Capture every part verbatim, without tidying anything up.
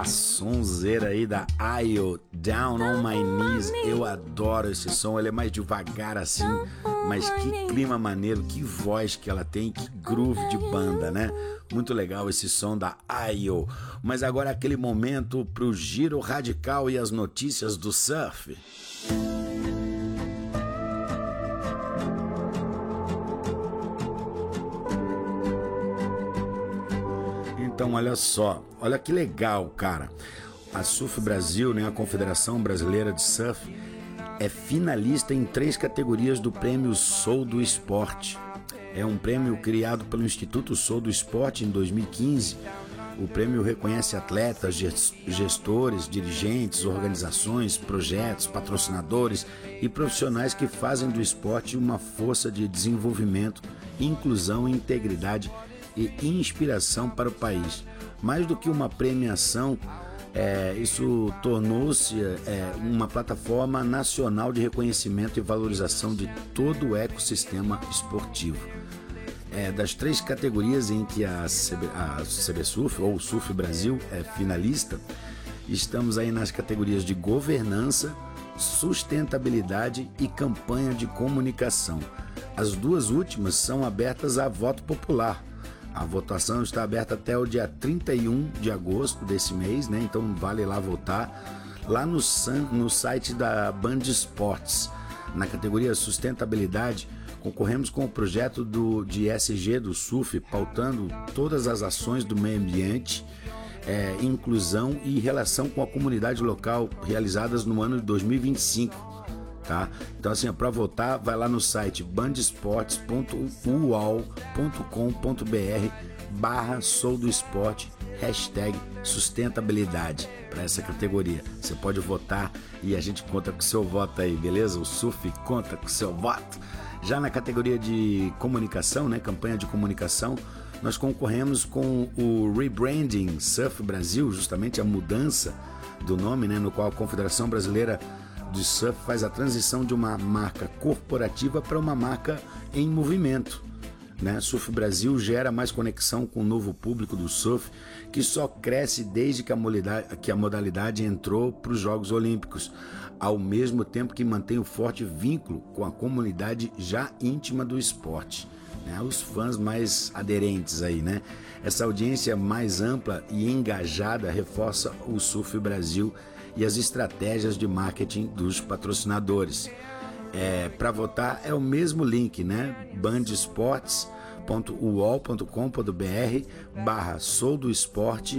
sonzeira aí da Ayo, Down on My Knees. Eu adoro esse som, ele é mais devagar assim, mas que clima maneiro, que voz que ela tem, que groove de banda, né? Muito legal esse som da Ayo. Mas agora é aquele momento pro giro radical e as notícias do surf. Então, olha só, olha que legal, cara. A Surf Brasil, né, a Confederação Brasileira de Surf, é finalista em três categorias do Prêmio Soul do Esporte. É um prêmio criado pelo Instituto Soul do Esporte em dois mil e quinze. O prêmio reconhece atletas, gestores, dirigentes, organizações, projetos, patrocinadores e profissionais que fazem do esporte uma força de desenvolvimento, inclusão e integridade e inspiração para o país. Mais do que uma premiação, é, isso tornou-se é, uma plataforma nacional de reconhecimento e valorização de todo o ecossistema esportivo. É, das três categorias em que a, CB, a CBSurf, ou Surf Brasil, é finalista, estamos aí nas categorias de governança, sustentabilidade e campanha de comunicação. As duas últimas são abertas a voto popular. A votação está aberta até o dia trinta e um de agosto desse mês, né? Então vale lá votar. Lá no, no site da Band Esportes, na categoria Sustentabilidade, concorremos com o projeto do, de E S G do surf, pautando todas as ações do meio ambiente, é, inclusão e relação com a comunidade local realizadas no ano de dois mil e vinte e cinco. Tá? Então assim, para votar, vai lá no site bandesportes ponto u o l ponto com ponto b r barra Sou do Esporte, hashtag sustentabilidade para essa categoria. Você pode votar e a gente conta com o seu voto aí, beleza? O surf conta com o seu voto. Já na categoria de comunicação, né, campanha de comunicação, nós concorremos com o Rebranding Surf Brasil, justamente a mudança do nome, né, no qual a Confederação Brasileira de Surf faz a transição de uma marca corporativa para uma marca em movimento, né? Surf Brasil gera mais conexão com o novo público do surf, que só cresce desde que a modalidade, que a modalidade entrou para os Jogos Olímpicos, ao mesmo tempo que mantém um forte vínculo com a comunidade já íntima do esporte, né? Os fãs mais aderentes aí, né? Essa audiência mais ampla e engajada reforça o Surf Brasil e as estratégias de marketing dos patrocinadores. É, para votar é o mesmo link, né? bandesportes ponto u o l ponto com ponto b r barra Sou do Esporte,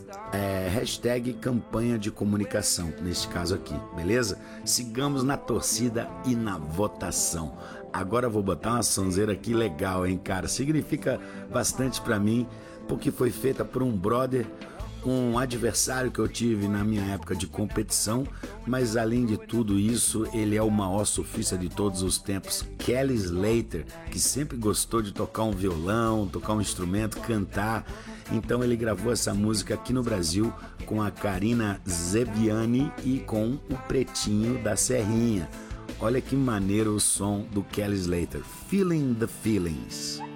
é, hashtag campanha de comunicação, neste caso aqui, beleza? Sigamos na torcida e na votação. Agora eu vou botar uma sonzeira aqui legal, hein, cara? Significa bastante para mim, porque foi feita por um brother, um adversário que eu tive na minha época de competição, mas além de tudo isso, ele é o maior surfista de todos os tempos, Kelly Slater, que sempre gostou de tocar um violão, tocar um instrumento, cantar. Então ele gravou essa música aqui no Brasil com a Karina Zebiani e com o Pretinho da Serrinha. Olha que maneiro o som do Kelly Slater, Feeling the Feelings.